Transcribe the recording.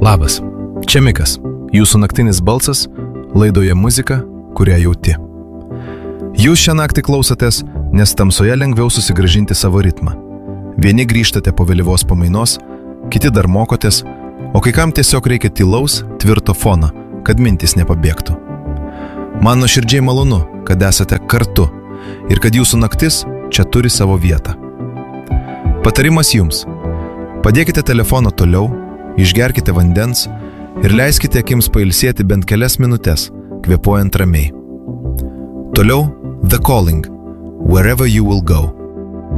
Labas, čia Mikas, jūsų naktinis balsas, laidoje muzika, kurią jauti. Jūs šią naktį klausotės, nes tamsoje lengviau susigrąžinti savo ritmą. Vieni grįžtate po vėlyvos pamainos, kiti dar mokotės, o kai kam tiesiog reikia tylaus, tvirto fono, kad mintys nepabėgtų. Man nuoširdžiai malonu, kad esate kartu ir kad jūsų naktis čia turi savo vietą. Patarimas jums. Padėkite telefoną toliau, išgerkite vandens ir leiskite akims pailsėti bent kelias minutės, kvėpuojant ramiai. Toliau The Calling, Wherever You Will Go.